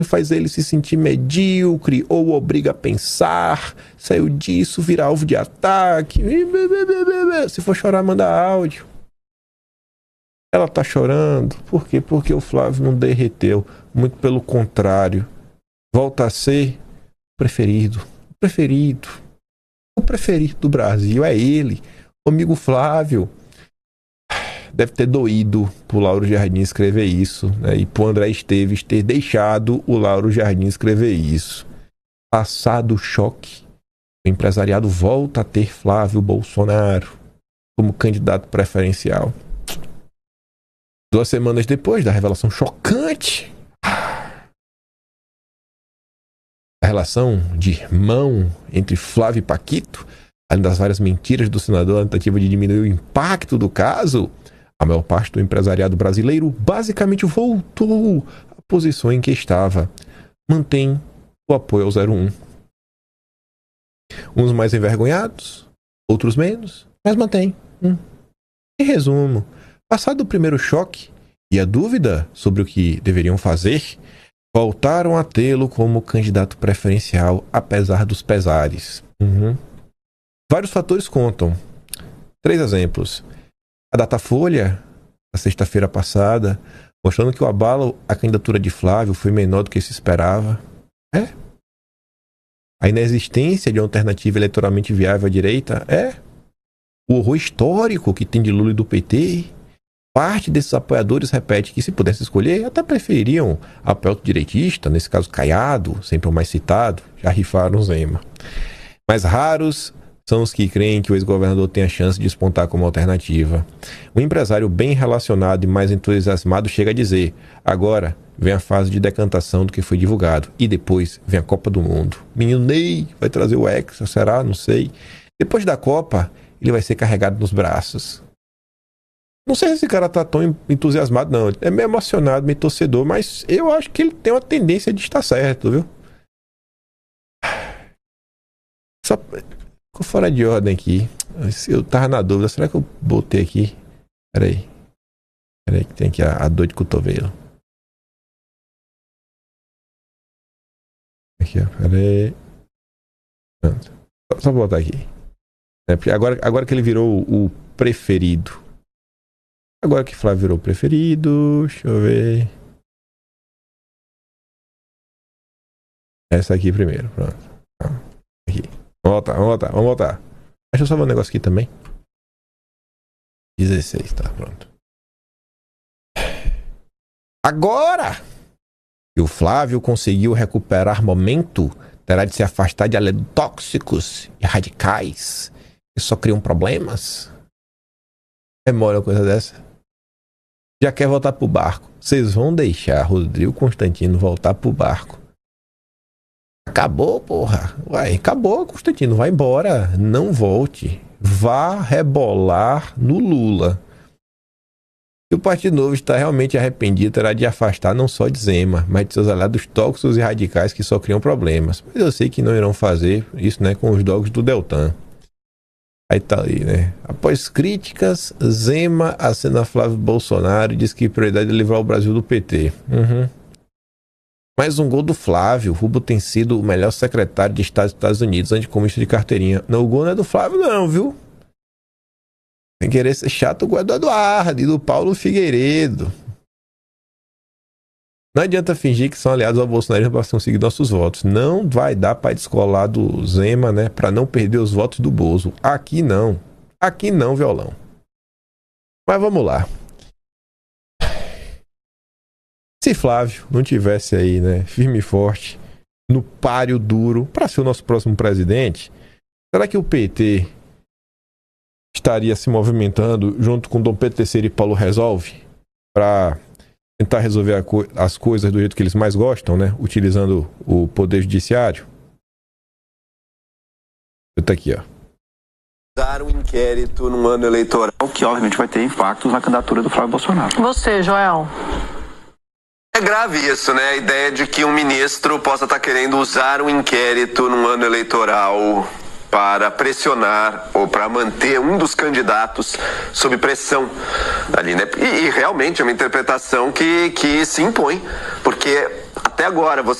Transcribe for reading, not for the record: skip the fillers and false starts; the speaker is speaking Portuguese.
faz ele se sentir medíocre ou o obriga a pensar, saiu disso, vira alvo de ataque. Se for chorar, manda áudio. Ela tá chorando. Por quê? Porque o Flávio não derreteu. Muito pelo contrário. Volta a ser preferido. O preferido do Brasil é ele. O amigo Flávio. Deve ter doído pro Lauro Jardim escrever isso, né? E pro André Esteves ter deixado o Lauro Jardim escrever isso. Passado o choque, o empresariado volta a ter Flávio Bolsonaro como candidato preferencial. 2 semanas depois da revelação chocante, a relação de irmão entre Flávio e Paquito, além das várias mentiras do senador na tentativa de diminuir o impacto do caso, a maior parte do empresariado brasileiro basicamente voltou à posição em que estava. Mantém o apoio ao 01. Uns mais envergonhados, outros menos, mas mantém. Em resumo, passado o primeiro choque e a dúvida sobre o que deveriam fazer, voltaram a tê-lo como candidato preferencial, apesar dos pesares. Vários fatores contam. 3 exemplos. A Datafolha, na sexta-feira passada, mostrando que o abalo à candidatura de Flávio foi menor do que se esperava. A inexistência de uma alternativa eleitoralmente viável à direita. O horror histórico que tem de Lula e do PT. Parte desses apoiadores repete que, se pudesse escolher, até prefeririam apoio direitista, nesse caso Caiado, sempre o mais citado, já rifaram Zema. Mas raros são os que creem que o ex-governador tem a chance de despontar como alternativa. Um empresário bem relacionado e mais entusiasmado chega a dizer: agora vem a fase de decantação do que foi divulgado, e depois vem a Copa do Mundo. Menino Ney vai trazer o Hexa, será? Não sei. Depois da Copa, ele vai ser carregado nos braços. Não sei se esse cara tá tão entusiasmado, não. É meio emocionado, meio torcedor, mas eu acho que ele tem uma tendência de estar certo, viu? Só... Ficou fora de ordem aqui. Eu tava na dúvida. Será que eu botei aqui? Peraí que tem aqui a dor de cotovelo. Aqui, ó. Peraí. Pronto. Só botar aqui. Agora que ele virou o preferido. Agora que Flávio virou o preferido. Deixa eu ver. Essa aqui primeiro. Pronto. Aqui. Vamos voltar. Deixa eu só ver um negócio aqui também. 16, tá, pronto. Agora que o Flávio conseguiu recuperar momento, terá de se afastar de tóxicos e radicais que só criam problemas. É mole uma coisa dessa? Já quer voltar pro barco. Vocês vão deixar Rodrigo Constantino voltar pro barco? Acabou, porra. Acabou, Constantino. Vai embora. Não volte. Vá rebolar no Lula. Se o Partido Novo está realmente arrependido, terá de afastar não só de Zema, mas de seus aliados tóxicos e radicais que só criam problemas. Mas eu sei que não irão fazer isso, né, com os dogs do Deltan. Aí tá ali, né? Após críticas, Zema acena Flávio Bolsonaro e diz que a prioridade é livrar o Brasil do PT. Mais um gol do Flávio. Rubo tem sido o melhor secretário de Estado dos Estados Unidos, anticomunista de carteirinha. Não, o gol não é do Flávio não, viu? Sem querer ser chato, o gol é do Eduardo e do Paulo Figueiredo. Não adianta fingir que são aliados ao Bolsonaro para conseguir nossos votos. Não vai dar para descolar do Zema, né? Para não perder os votos do Bozo. Aqui não. Aqui não, violão. Mas vamos lá. Se Flávio não tivesse aí, né, firme e forte, no páreo duro, para ser o nosso próximo presidente, será que o PT estaria se movimentando junto com Dom Pedro III e Paulo Resolve para tentar resolver as coisas do jeito que eles mais gostam, né, utilizando o poder judiciário? Tá aqui, ó. Dar um inquérito num ano eleitoral que obviamente vai ter impactos na candidatura do Flávio Bolsonaro. Você, Joel? É grave isso, né? A ideia de que um ministro possa estar querendo usar um inquérito num ano eleitoral para pressionar ou para manter um dos candidatos sob pressão ali, né? E realmente é uma interpretação que se impõe, porque até até agora,